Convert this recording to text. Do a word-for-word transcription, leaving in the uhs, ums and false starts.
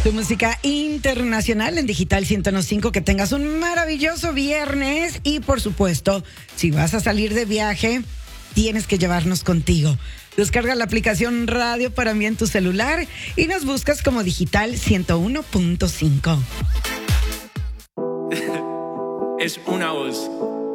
Tu música internacional en Digital ciento uno punto cinco. Que tengas un maravilloso viernes. Y por supuesto, si vas a salir de viaje, tienes que llevarnos contigo. Descarga la aplicación Radio para mí en tu celular y nos buscas como Digital ciento uno punto cinco. Es una voz.